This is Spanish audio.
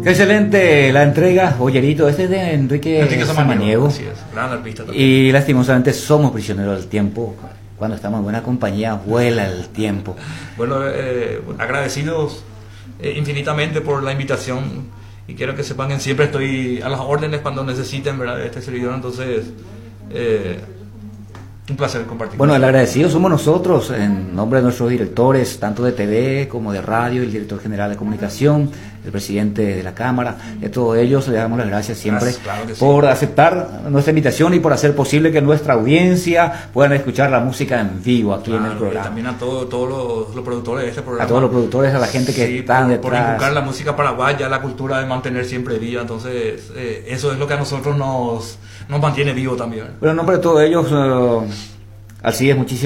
Excelente la entrega, Boyerito. Este es de Enrique Samaniego. Así es, gran artista también. Y lastimosamente somos prisioneros del tiempo. Cuando estamos en buena compañía, vuela el tiempo. Bueno, agradecidos infinitamente por la invitación. Y quiero que sepan que siempre estoy a las órdenes cuando necesiten, ¿verdad?, este servidor. Entonces, un placer compartir. Bueno, el agradecido somos nosotros, en nombre de nuestros directores, tanto de TV como de radio, el director general de comunicación, el presidente de la Cámara, de todos ellos, le damos las gracias siempre por aceptar nuestra invitación y por hacer posible que nuestra audiencia puedan escuchar la música en vivo aquí en el programa. Y también a todos los productores de este programa. A todos los productores, a la gente que están detrás. Por inculcar la música paraguaya, la cultura de mantener siempre viva. Entonces, eso es lo que a nosotros nos mantiene vivo también. Pero en nombre de todos ellos, Alcides, muchísimas